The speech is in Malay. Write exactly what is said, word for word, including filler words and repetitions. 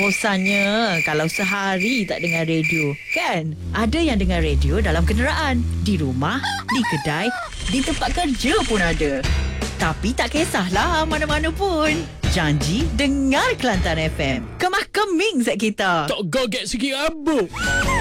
bosannya kalau sehari tak dengar radio, kan? Ada yang dengar radio dalam kenderaan, di rumah, di kedai, di tempat kerja pun ada. Tapi tak kisahlah mana-mana pun. Janji dengar Kelantan F M. Kemah keming zat kita. Tak goget sikit abuk.